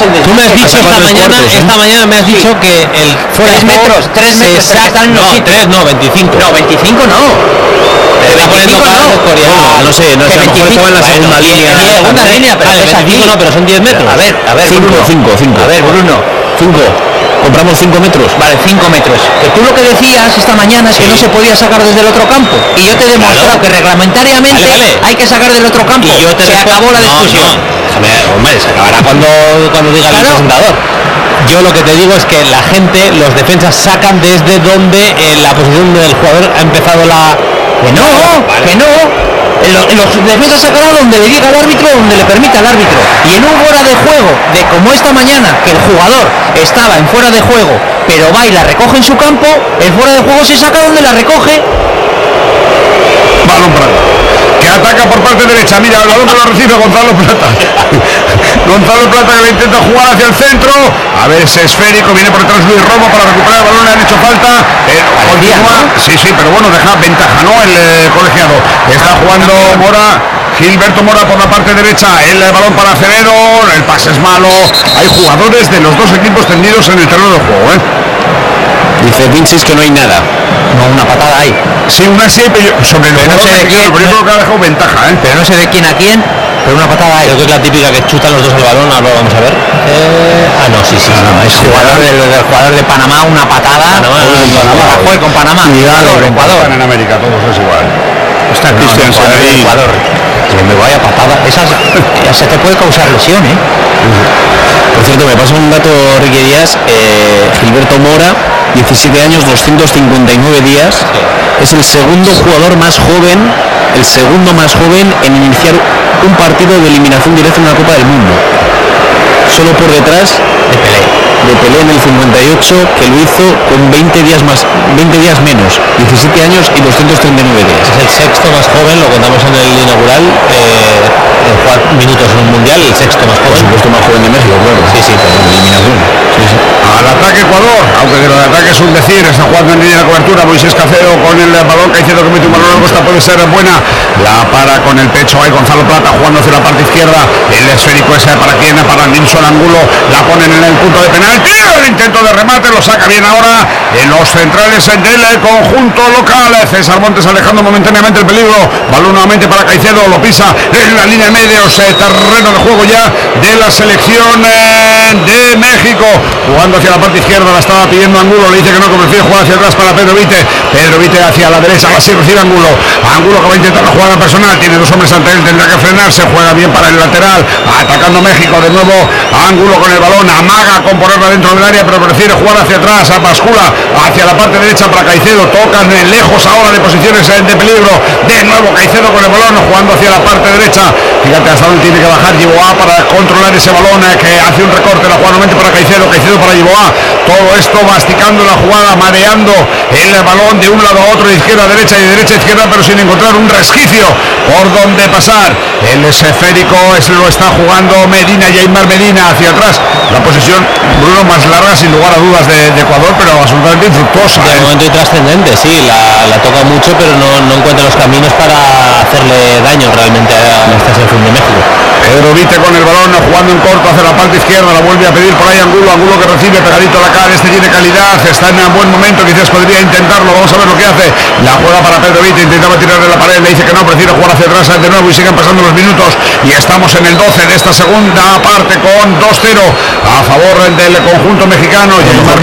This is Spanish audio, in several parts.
Tú me has dicho esta mañana me has dicho que el fuera 3 metros, 3 metros, no, 3 no, 25. No, 25 no. Está poniendo no sé, a lo mejor estaba en la segunda línea. Pero 25 no, pero son 10 metros. A ver, 5. A ver, Bruno. 5. Compramos 5 metros. Vale, 5 metros. Que tú lo que decías esta mañana es que no se podía sacar desde el otro campo. Y yo te he demostrado que reglamentariamente hay que sacar del otro campo. Y yo te acabó la discusión. Hombre, se acabará cuando diga el presentador. Yo lo que te digo es que la gente, los defensas sacan desde donde la posición del jugador ha empezado la... Que no. Los defensas sacarán donde le diga al árbitro, donde le permita al árbitro. Y en un fuera de juego, de como esta mañana, que el jugador estaba en fuera de juego, pero va y la recoge en su campo, el fuera de juego se saca donde la recoge. Balón para acá. Que ataca por parte derecha. Mira, el balón que lo recibe Gonzalo Plata. Gonzalo Plata que le intenta jugar hacia el centro. A ver, ese esférico. Viene por detrás Luis Romo para recuperar el balón. Le han hecho falta. Continúa. Sí, pero bueno, deja ventaja, ¿no? El colegiado. Está jugando Mora. Gilberto Mora por la parte derecha. El balón para Acevedo. El pase es malo. Hay jugadores de los dos equipos tendidos en el terreno del juego, Dice Vincis que no hay nada. No, una patada hay. Sí, una sí, pero sobre el no sé de quién, pero yo creo que ha dejado ventaja, Pero no sé de quién a quién, pero una patada hay. Creo que es la típica que chutan los dos al balón. Ahora vamos a ver. No, sí. Es jugador del jugador de Panamá, una patada. Juega con Panamá. Jugador en América, todos es igual. Está Cristian jugador. Que me vaya patada. Esas se te puede causar lesión, Por cierto, me pasa un dato, Ricky Díaz. Gilberto Mora, 17 años, 259 días. Es el segundo jugador más joven, en iniciar un partido de eliminación directa en una Copa del Mundo. Solo por detrás de Pelé en el 58, que lo hizo con 20 días menos, 17 años y 239 días. Es el sexto más joven, lo contamos en el inaugural, en jugar minutos en un mundial, el sexto más joven. Por supuesto, más joven de México, claro. Sí, pero en eliminación. Sí. Al ataque Ecuador, aunque de lo de ataque es un decir, está jugando en línea de cobertura Moisés Caicedo con el balón. Caicedo que mete un balón a la costa, puede ser buena. La para con el pecho, hay Gonzalo Plata jugando hacia la parte izquierda. El esférico ese para quién, para Nilson Angulo. La ponen en el punto de penalti. El intento de remate lo saca bien ahora en los centrales del conjunto local. César Montes alejando momentáneamente el peligro. Balón nuevamente para Caicedo, lo pisa en la línea de medios, terreno de juego ya de la selección de México. Jugando hacia la parte izquierda, la estaba pidiendo Angulo, le dice que no, que prefiere jugar hacia atrás para Pedro Vite. Pedro Vite hacia la derecha, ahora sí recibe Angulo. Angulo que va a intentar la jugada personal, tiene dos hombres ante él, tendrá que frenarse, juega bien para el lateral, atacando México de nuevo. Angulo con el balón, amaga con ponerla dentro del área, pero prefiere jugar hacia atrás, a bascula hacia la parte derecha para Caicedo. Tocan lejos ahora de posiciones de peligro. De nuevo Caicedo con el balón, jugando hacia la parte derecha. Fíjate hasta dónde tiene que bajar Yeboah para controlar ese balón, que hace un recorte, la juega nuevamente para Caicedo para Yeboah. Todo esto masticando la jugada, mareando el balón de un lado a otro, de izquierda a derecha y de derecha a izquierda, pero sin encontrar un resquicio por donde pasar. El esférico lo está jugando Jaimar Medina hacia atrás. La posesión, Bruno, más larga sin lugar a dudas de Ecuador, pero absolutamente infructuosa. De momento trascendente, sí, la toca mucho, pero no encuentra los caminos para hacerle daño realmente a esta selección de México. Pedro Vite con el balón, jugando en corto hacia la parte izquierda, la vuelve a pedir por ahí Angulo que recibe pegadito a la cara. Este tiene calidad, está en un buen momento, quizás podría intentarlo, vamos a ver lo que hace. La juega para Pedro Vite, intentaba tirar de la pared, le dice que no, prefiere jugar hacia atrás de nuevo y siguen pasando los minutos y estamos en el 12 de esta segunda parte con 2-0 a favor del conjunto mexicano.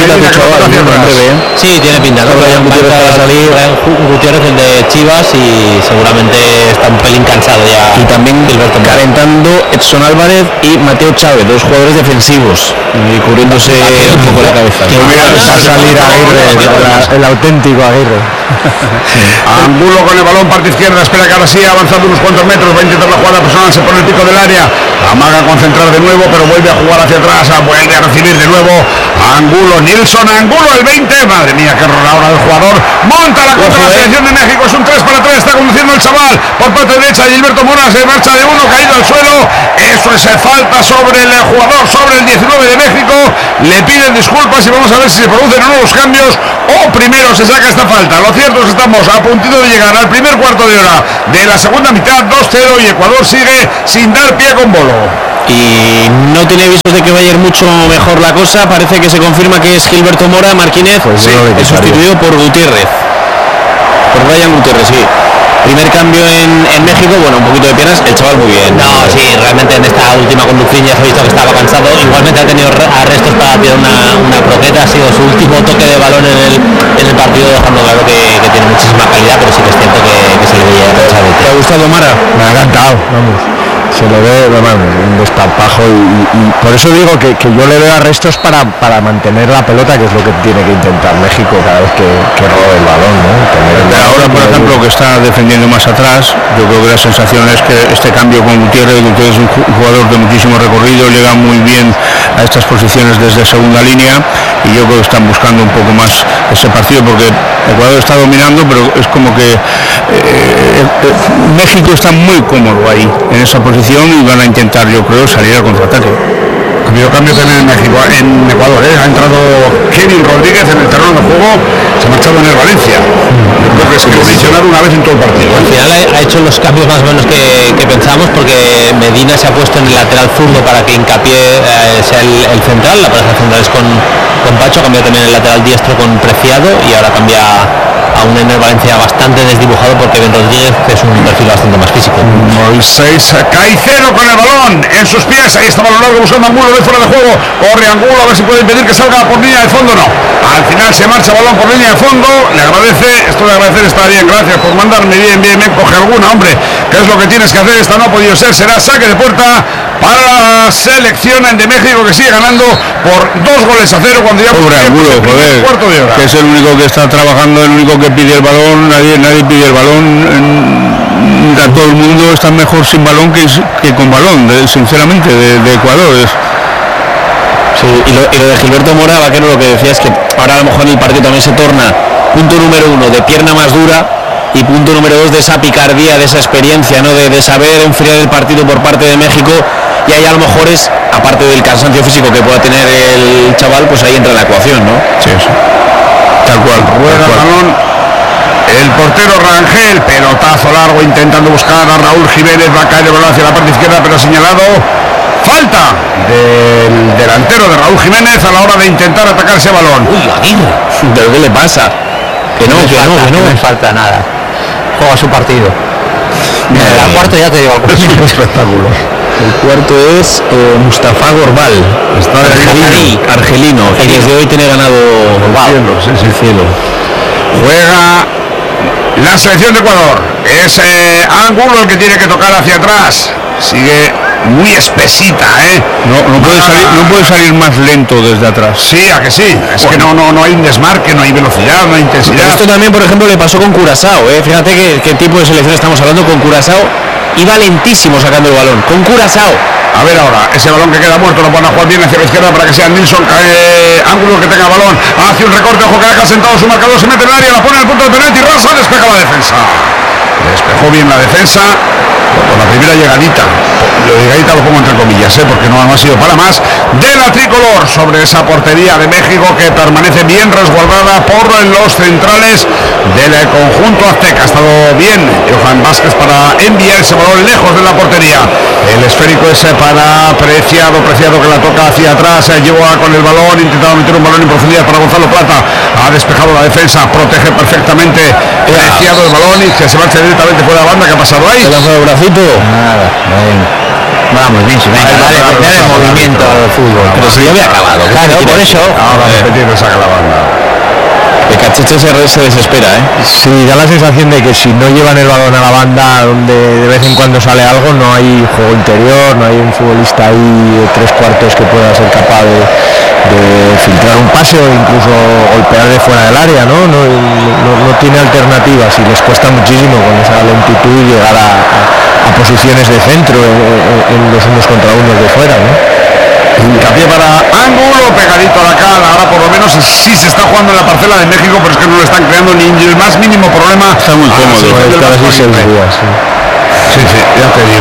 Sí, tiene pinta, ¿no? Brian Gutiérrez, el de Chivas, y seguramente está un pelín cansado ya. Y también calentando Edson Álvarez y Mateo Chávez, dos jugadores defensivos, y cubriéndose un poco la cabeza. Va a salir Aguirre, el auténtico Aguirre. Angulo con el balón, parte izquierda, espera que ahora sí, avanzando unos cuantos metros, va a intentar la jugada personal, se pone el pico del área, amaga a concentrar de nuevo, pero vuelve a jugar hacia atrás, vuelve a recibir de nuevo Angulo, Nilson Angulo, el 20, madre mía, qué error ahora del jugador, monta la contra la selección de México, es un 3-3, está conduciendo el chaval, por parte derecha, Gilberto Mora se marcha de uno, caído al suelo, eso es falta sobre el jugador, sobre el 19 de México, le piden disculpas y vamos a ver si se producen o no los cambios, o primero se saca esta falta. Lo cierto es que estamos a puntito de llegar al primer cuarto de hora de la segunda mitad, 2-0, y Ecuador sigue sin dar pie con bolo. Y no tiene visos de que vaya a ir mucho mejor la cosa. Parece que se confirma que es Gilberto Mora Martínez, Pues es sustituido por Gutiérrez, por Brian Gutiérrez, sí. Primer cambio en México, bueno, un poquito de piernas, el chaval muy bien. No, sí, realmente en esta última conducción ya se ha visto que estaba cansado. Igualmente ha tenido arrestos para tirar una croqueta. Ha sido su último toque de balón en el partido, dejando claro que tiene muchísima calidad, pero sí que es cierto que se le veía cansado. ¿Te ha gustado Mara? Me ha encantado, vamos. Se lo ve, vamos, un desparpajo y por eso digo que yo le veo arrestos para mantener la pelota, que es lo que tiene que intentar México cada vez que roba el balón, ¿no? Ahora, por ejemplo, que está defendiendo más atrás, yo creo que la sensación es que este cambio con Gutiérrez es un jugador de muchísimo recorrido, llega muy bien a estas posiciones desde segunda línea, y yo creo que están buscando un poco más ese partido, porque Ecuador está dominando, pero es como que México está muy cómodo ahí, en esa posición, y van a intentar, yo creo, salir al contraataque. Cambio también en México, en Ecuador, ha entrado Kevin Rodríguez en el terreno de juego, se ha marchado en el Valencia. Yo creo que es posicionar una vez en todo el partido. Al final ha hecho los cambios más o menos que pensamos, porque Medina se ha puesto en el lateral zurdo para que Hincapié sea el central. La pareja central es con Pacho, ha cambiado también el lateral diestro con Preciado, y ahora cambia a un Ener Valencia bastante desdibujado por Kevin Rodríguez, que es un perfil bastante más físico. Moisés Caicedo con el balón en sus pies, ahí está balón largo buscando Angulo de fuera de juego, corre Angulo a ver si puede impedir que salga por línea de fondo. No, al final se marcha balón por línea de fondo, le agradece, esto de agradecer está bien, gracias por mandarme, bien, coge alguna, hombre, ¿qué es lo que tienes que hacer? Esta no ha podido ser, será saque de puerta para la selección de México, que sigue ganando por 2-0 cuando ya Pobre Angulo, joder, cuarto de hora. que es el único que está trabajando, el único que pide el balón, nadie pide el balón, todo el mundo está mejor sin balón que con balón, sinceramente, de Ecuador. Sí, y lo de Gilberto Mora, Vaquero, lo que decía es que ahora a lo mejor en el partido también se torna punto número 1 de pierna más dura, y punto número 2 de esa picardía, de esa experiencia, ¿no? de saber enfriar el partido por parte de México. Y ahí a lo mejor es, aparte del cansancio físico que pueda tener el chaval, pues ahí entra la ecuación, ¿no? Sí. Tal cual. Rueda el balón el portero Rangel, pelotazo largo intentando buscar a Raúl Jiménez, va a caer el balón hacia la parte izquierda, pero señalado falta del delantero de Raúl Jiménez a la hora de intentar atacar ese balón. Uy, Aguirre, ¿Pero qué le pasa? Que no me falta nada. Juega su partido. El cuarto ya te digo, Es un espectáculo. El cuarto es Mustafa Gorbal, Está argelino, y desde hoy tiene ganado el cielo. Juega la selección de Ecuador. Es Angulo el que tiene que tocar hacia atrás. Sigue muy espesita, No puede salir más lento desde atrás. Sí, a que sí. Es que no hay un desmarque, no hay velocidad, no hay intensidad. Esto también, por ejemplo, le pasó con Curazao, Fíjate qué tipo de selección estamos hablando. Con Curazao iba lentísimo sacando el balón. Con Curazao. A ver ahora, ese balón que queda muerto lo van a jugar bien hacia la izquierda para que sea Nilsson, Ángulo que tenga el balón, hace un recorte, ojo que deja sentado su marcador, se mete en el área, la pone en el punto de penalti, Rasa despeja la defensa. Despejó bien la defensa con la primera llegadita. Lo de llegadita lo pongo entre comillas, porque no ha sido para más, de la tricolor sobre esa portería de México, que permanece bien resguardada por los centrales del conjunto azteca. Ha estado bien Johan Vázquez para enviar ese balón lejos de la portería. El esférico es para Preciado que la toca hacia atrás, lleva con el balón, intentaba meter un balón en profundidad para Gonzalo Plata, ha despejado la defensa, protege perfectamente Preciado el balón y que se marcha directamente fuera de la banda. ¿Qué ha pasado ahí? ¿Se lanza el bracito? Nada. Vamos, Vinci, venga, dale el movimiento al fútbol. Pero si ya había acabado. Claro, por eso. Ahora repetir, saca la banda. El Cachiche se desespera, Sí, da la sensación de que si no llevan el balón a la banda, donde de vez en cuando sale algo, no hay juego interior, no hay un futbolista ahí de tres cuartos que pueda ser capaz de filtrar un pase o incluso golpear de fuera del área, ¿no? No tiene alternativas y les cuesta muchísimo con esa lentitud llegar a posiciones de centro en los unos contra unos de fuera, ¿no? Hincapié para Ángulo, pegadito a la cara. Ahora por lo menos sí se está jugando en la parcela de México, pero es que no le están creando ni el más mínimo problema. Está muy cómodo. Sí, ya te digo. A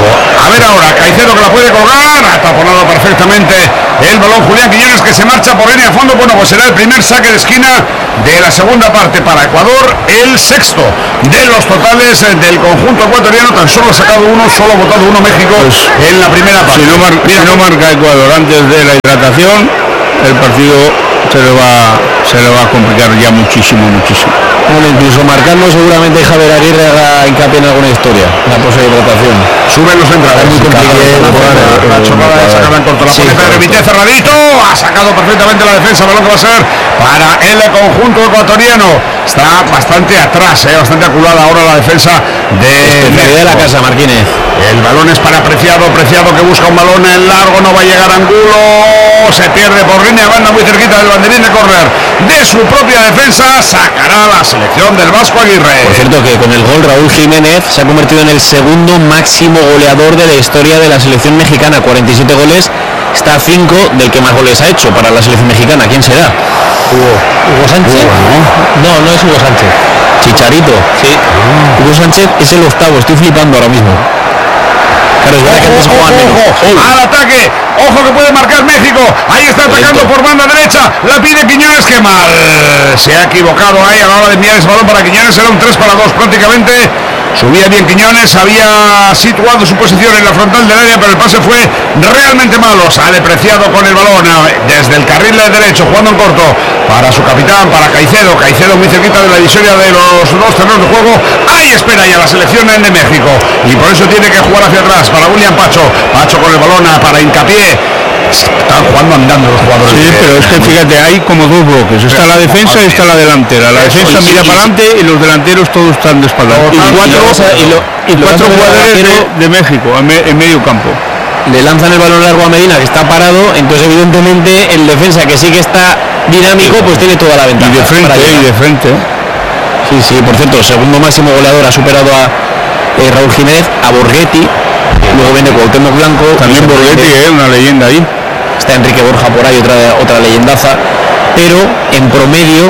ver ahora, Caicedo que la puede colgar, ha taponado perfectamente el balón Julián Quiñones, que se marcha por línea de fondo. Bueno, pues será el primer saque de esquina de la segunda parte para Ecuador, el sexto de los totales del conjunto ecuatoriano. Tan solo ha sacado uno, solo ha votado uno México en la primera parte. Si no marca Ecuador antes de la hidratación, el partido se le va a complicar ya muchísimo. Bueno, incluso marcando seguramente Javier Aguirre haga hincapié en alguna historia, la posible hidratación. Suben los centrales. Muy complicado. La chocada de sacar en corto. La pone Pedro Vitez cerradito. Ha sacado perfectamente la defensa. Balón que va a ser para el conjunto ecuatoriano. Está bastante atrás, bastante aculada ahora la defensa de la casa, Martínez. El balón es para Preciado que busca un balón en largo, no va a llegar Angulo, se pierde por línea de banda muy cerquita del banderín de córner de su propia defensa. Sacará la selección del Vasco Aguirre. Por cierto, que con el gol Raúl Jiménez se ha convertido en el segundo máximo goleador de la historia de la selección mexicana, 47 goles, está a 5 del que más goles ha hecho para la selección mexicana. ¿Quién será? Hugo Sánchez. No es Hugo Sánchez. Chicharito. Sí. Hugo Sánchez es el octavo, estoy flipando ahora mismo. Claro, es verdad que antes jugaban menos. Al ataque, ojo que puede marcar México. Ahí está atacando por banda derecha. La pide Quiñones, que mal. Se ha equivocado ahí a la hora de enviar ese balón para Quiñones. Era un 3-2 prácticamente. Subía bien Quiñones, había situado su posición en la frontal del área, pero el pase fue realmente malo. Sale Preciado con el balón desde el carril derecho, jugando en corto para su capitán, para Caicedo. Caicedo muy cerquita de la divisoria de los dos terrenos de juego. Ahí espera ya la selección de México, y por eso tiene que jugar hacia atrás para William Pacho. Pacho con el balón para Hincapié. Están jugando andando los jugadores. Sí, pero es que fíjate, hay como dos bloques. Está la defensa y está la delantera. La defensa mira para adelante y los delanteros todos están de espaldas. Y cuatro jugadores de México en medio campo. Le lanzan el balón largo a Medina, que está parado, entonces evidentemente el defensa, que sí que está dinámico, pues tiene toda la ventaja. Y de frente. Sí, por cierto, el segundo máximo goleador ha superado a Raúl Jiménez, a Borghetti. Luego viene Cuauhtémoc Blanco. También Borghetti, una leyenda ahí. Está Enrique Borja por ahí, otra leyendaza. Pero en promedio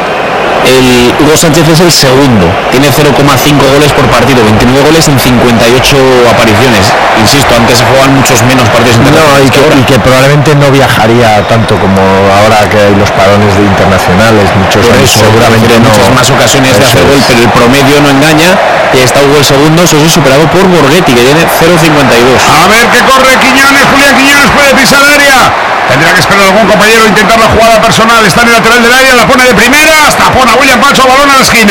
el Hugo Sánchez es el segundo. Tiene 0,5 goles por partido, 29 goles en 58 apariciones. Insisto, antes se jugaban muchos menos partidos internacionales. Y que probablemente no viajaría tanto como ahora que hay los parones de internacionales. Seguramente en muchas más ocasiones de hacer gol, pero el promedio no engaña. Y está Hugo el segundo, eso sí, superado por Borghetti, que tiene 0,52. A ver que corre Quiñones, Julián Quiñones puede pisar el área. Tendrá que esperar a algún compañero a intentar la jugada personal. Está en el lateral del área, la pone de primera, hasta pone a William Pacho, balón a la esquina.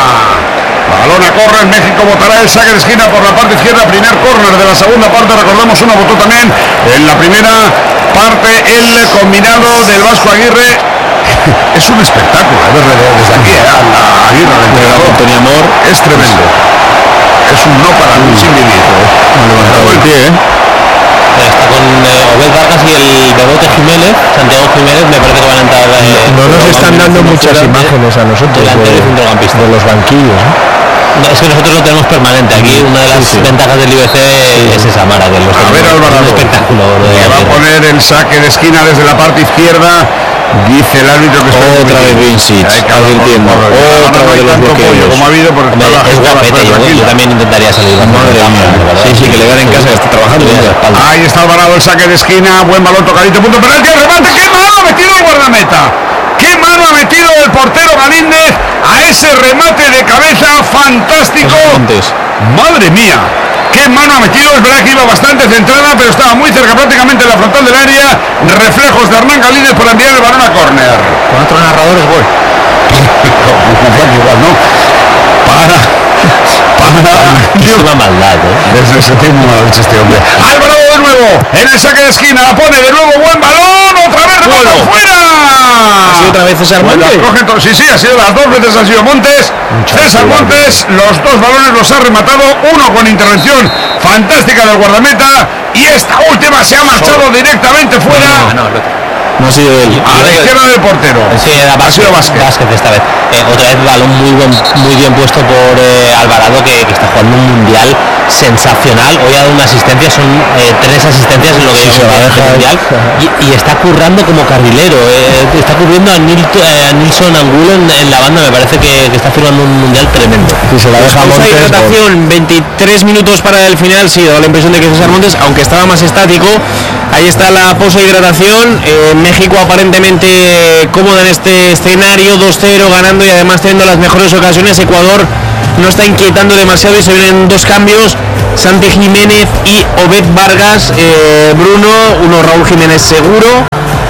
Balón a córner, México votará el saque de esquina por la parte izquierda, primer córner de la segunda parte. Recordemos, uno votó también en la primera parte el combinado del Vasco Aguirre. Es un espectáculo verle desde aquí a Aguirre, el entrenador Antonio Amor. es tremendo. Es un no para sin vivir. Levantado el pie, Está con Obed Vargas y el Bebote Jiménez, Santiago Jiménez, me parece que van a entrar. No nos están dando muchas imágenes a nosotros delantero y centrocampista. de los banquillos. No, es que nosotros lo tenemos permanente. Aquí una de las ventajas del IBC es esa, Mara, que los A ver, Alvarado, un espectáculo. que va a poner el saque de esquina desde la parte izquierda. Dice el árbitro que otra vez Vincic, advirtiendo, otra vez los bloqueos. Como ha habido, porque Es guapete, yo también intentaría salir. Madre mía. Sí, que le dan en casa, que está trabajando. Ahí está Alvarado, el saque de esquina, buen balón tocadito, punto penalti, el remate. ¡Qué mano ha metido el guardameta! ¡Qué mano ha metido el portero Galíndez a ese remate de cabeza fantástico! ¡Madre mía! ¡Qué mano ha metido! Es verdad que iba bastante centrada, pero estaba muy cerca, prácticamente en la frontal del área. Reflejos de Hernán Galíndez para enviar el balón a córner. Con otro narrador es gol. Igual, ¿no? Es una maldad, Desde el séptimo este hombre. Alvarado de nuevo en el saque de esquina, la pone de nuevo, buen balón, otra vez remate fuera. ¿Ha sido otra vez César Montes? Sí, ha sido las dos veces, ha sido Montes. César Montes, los dos balones los ha rematado, uno con intervención fantástica del guardameta y esta última se ha marchado directamente fuera. No ha sido él. A la izquierda del portero. Sí, era ha sido Vázquez. esta vez. Otra vez balón muy bien puesto por Alvarado, que está jugando un mundial sensacional. Hoy ha dado una asistencia, son 3 asistencias en lo que se va a dejar mundial, y está currando como carrilero. Está cubriendo a Nilsson Angulo en la banda. Me parece que está firmando un mundial tremendo. Si se la deja Pausa de Montes, hidratación, 23 minutos para el final. Sí, da la impresión de que César Montes, aunque estaba más estático. Ahí está la pausa de hidratación. México aparentemente cómoda en este escenario, 2-0 ganando y además teniendo las mejores ocasiones. Ecuador no está inquietando demasiado y se vienen 2 cambios: Santi Jiménez y Obed Vargas. Bruno, uno Raúl Jiménez seguro.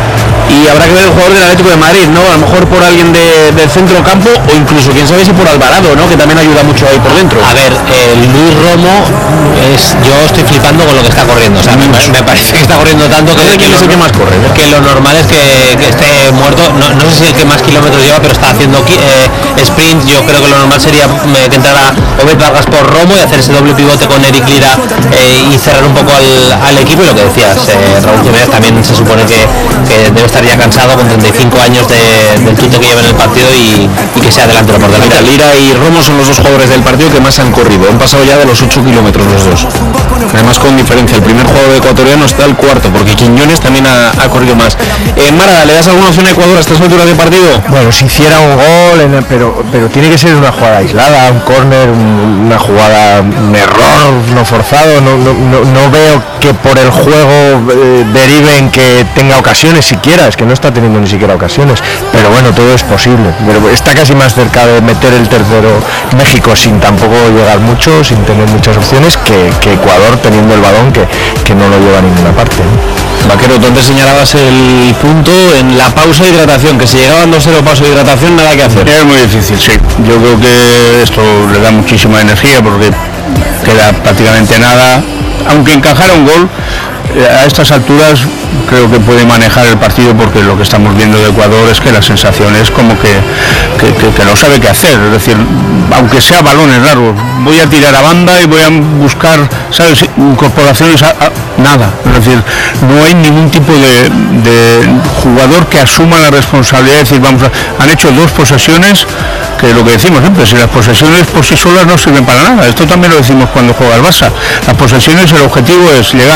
Y habrá que ver el jugador del Atlético de Madrid, ¿no? A lo mejor por alguien del centro campo, o incluso, quién sabe si por Alvarado, ¿no? Que también ayuda mucho ahí por dentro. A ver, Luis Romo, yo estoy flipando con lo que está corriendo. O sea, me parece que está corriendo tanto que, ¿Quién es el que más corre? que lo normal es que esté muerto. No sé si el que más kilómetros lleva, pero está haciendo sprint. Yo creo que lo normal sería que entrara Obed Vargas por Romo y hacer ese doble pivote con Eric Lira y cerrar un poco al equipo. Y lo que decías, Raúl Jiménez también se supone que debe estar ya cansado con 35 años del tute que lleva en el partido y que sea delantero por delante. Lira y Romo son los 2 jugadores del partido que más han corrido. Han pasado ya de los 8 kilómetros los 2. Además con diferencia. El primer jugador ecuatoriano está el cuarto, porque Quiñones también ha corrido más. Málaga, ¿le das alguna opción a Ecuador a estas alturas de partido? bueno, si hiciera un gol, pero tiene que ser una jugada aislada, un córner, una jugada, un error no forzado. No veo que por el juego derive en que tenga ocasiones siquiera. Es que no está teniendo ni siquiera ocasiones, pero bueno, todo es posible. Pero está casi más cerca de meter el tercero México sin tampoco llegar mucho, sin tener muchas opciones, que Ecuador teniendo el balón que no lo lleva a ninguna parte, ¿no? Vaquero, tú antes señalabas el punto en la pausa de hidratación, que si llegaban 2-0 pausa de hidratación, nada que hacer. Es muy difícil, sí. Yo creo que esto le da muchísima energía porque queda prácticamente nada. Aunque encajara un gol, a estas alturas creo que puede manejar el partido, porque lo que estamos viendo de Ecuador es que la sensación es como que no sabe qué hacer. Es decir, aunque sea balones largos, voy a tirar a banda y voy a buscar, ¿sabes?, incorporaciones nada. Es decir, no hay ningún tipo de jugador que asuma la responsabilidad de decir, han hecho 2 posesiones, que lo que decimos siempre, si las posesiones por sí solas no sirven para nada. Esto también lo decimos cuando juega el Barça. Las posesiones, el objetivo es llegar